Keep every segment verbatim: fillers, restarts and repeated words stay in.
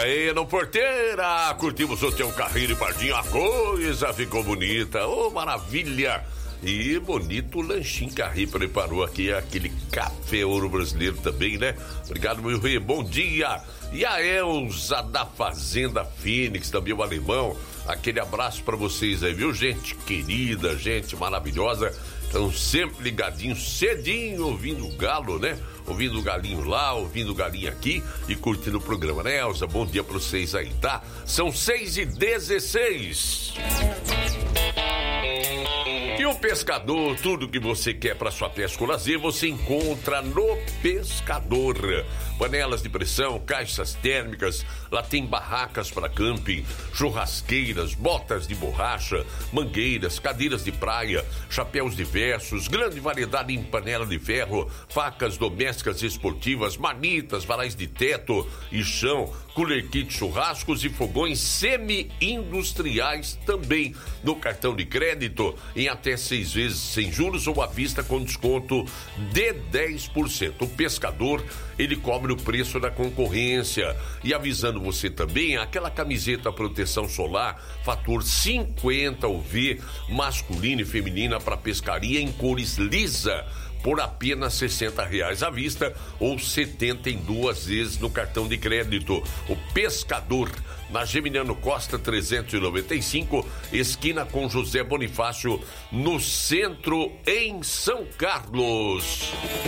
aí no Porteira, curtimos o teu carrinho e pardinho, a coisa ficou bonita, ô oh, maravilha. E bonito o lanchinho que a Rê preparou aqui, aquele café ouro brasileiro também, né? Obrigado, meu rei, bom dia. E a Elza da Fazenda Fênix, também o alemão, aquele abraço pra vocês aí, viu, gente querida, gente maravilhosa. Estão sempre ligadinhos, cedinho, ouvindo o galo, né? Ouvindo o galinho lá, ouvindo o galinho aqui e curtindo o programa, né, Elza? Bom dia pra vocês aí, tá? São seis e dezesseis. E o Pescador, tudo que você quer para sua pesca ou lazer, você encontra no Pescador. Panelas de pressão, caixas térmicas, lá tem barracas para camping, churrasqueiras, botas de borracha, mangueiras, cadeiras de praia, chapéus diversos, grande variedade em panela de ferro, facas domésticas e esportivas, manitas, varais de teto e chão, cooler kit churrascos e fogões semi-industriais também no cartão de crédito em até seis vezes sem juros ou à vista com desconto de dez por cento. O Pescador, ele cobre o preço da concorrência. E avisando você também, aquela camiseta proteção solar fator cinquenta U V masculina e feminina para pescaria em cores lisa por apenas sessenta reais à vista ou setenta em duas vezes no cartão de crédito. O Pescador, na Geminiano Costa trezentos e noventa e cinco, esquina com José Bonifácio, no centro, em São Carlos.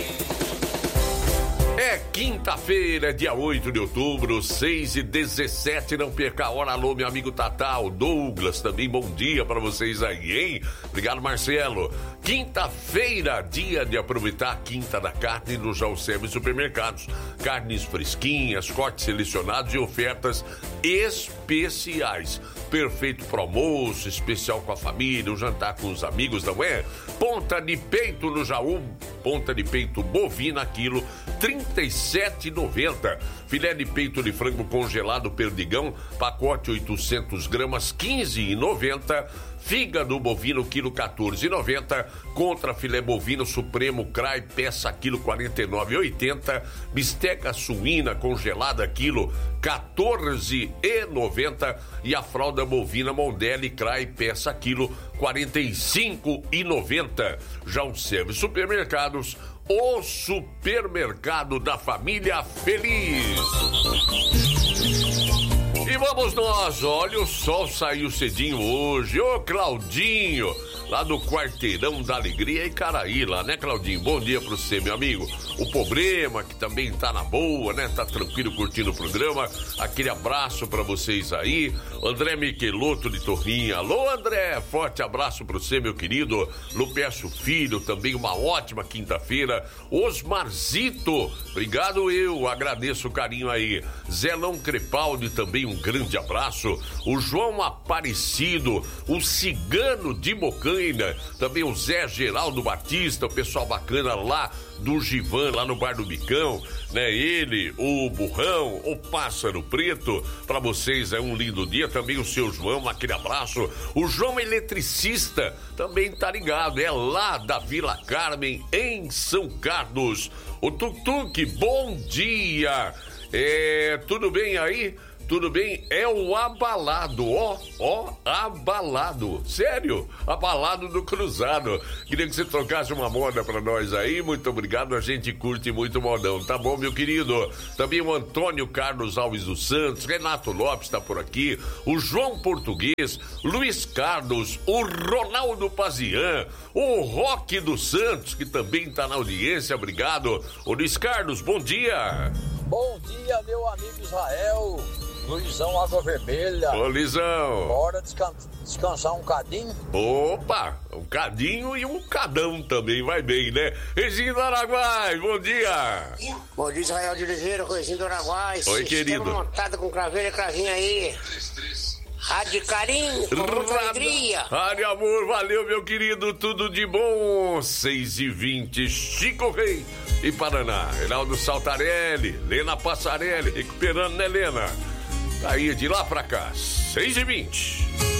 É quinta-feira, dia oito de outubro, seis e dezessete, não perca a hora. Alô, meu amigo Tatal, Douglas, também bom dia pra vocês aí, hein? Obrigado, Marcelo. Quinta-feira, dia de aproveitar a quinta da carne no Jalceme Supermercados. Carnes fresquinhas, cortes selecionados e ofertas especiais. Perfeito pro almoço, especial com a família, um jantar com os amigos, não é? Ponta de peito no Jaú, ponta de peito bovina, quilo, trinta e sete reais e noventa centavos. Filé de peito de frango congelado Perdigão, pacote oitocentos gramas, quinze reais e noventa centavos. Fígado bovino, quilo quatorze reais e noventa centavos. Contra filé bovino Supremo Crai, peça quilo quarenta e nove reais e oitenta centavos. Bisteca suína congelada, quilo quatorze reais e noventa centavos. E a fralda bovina Mondelli Crai, peça quilo quarenta e cinco reais e noventa centavos. Já o Serviço Supermercados, o supermercado da família feliz. E vamos nós, olha, o sol saiu cedinho hoje. Ô, Claudinho, lá do Quarteirão da Alegria, Icaraí, lá, né, Claudinho? Bom dia pra você, meu amigo. O Problema, que também tá na boa, né? Tá tranquilo, curtindo o programa. Aquele abraço pra vocês aí. André Miqueloto de Torrinha. Alô, André, forte abraço pra você, meu querido. Lupercio Filho, também uma ótima quinta-feira. Osmarzito, obrigado eu, agradeço o carinho aí. Zelão Crepaldi, também um grande abraço. O João Aparecido, o Cigano de Mocaina, também o Zé Geraldo Batista, o pessoal bacana lá do Givan, lá no Bar do Bicão, né? Ele, o Burrão, o Pássaro Preto, pra vocês é um lindo dia. Também o seu João, aquele abraço. O João Eletricista também tá ligado, é lá da Vila Carmen, em São Carlos. O Tuk-Tuk, bom dia. É, tudo bem aí? Tudo bem? É o Abalado, ó, ó, Abalado. Sério? Abalado do Cruzado. Queria que você trocasse uma moda pra nós aí. Muito obrigado, a gente curte muito modão. Tá bom, meu querido? Também o Antônio Carlos Alves dos Santos, Renato Lopes tá por aqui, o João Português, Luiz Carlos, o Ronaldo Pazian, o Roque dos Santos, que também tá na audiência. Obrigado. Ô, Luiz Carlos, bom dia. Bom dia, meu amigo Israel. Luizão Água Vermelha. Ô, Luizão. Bora descan- descansar um cadinho? Opa, um cadinho e um cadão também, vai bem, né? Reginho do Araguai, bom dia. Bom dia, Israel de Oliveira, Reginho do Araguai. Oi, querido. Montada com craveira e cravinha aí. Rádio Carinho, com muita alegria. Rádio Amor, valeu, meu querido, tudo de bom. seis e vinte, Chico Rei e Paraná. Reinaldo Saltarelli, Lena Passarelli, recuperando, né, Lena? Tá aí de lá pra cá, seis e vinte.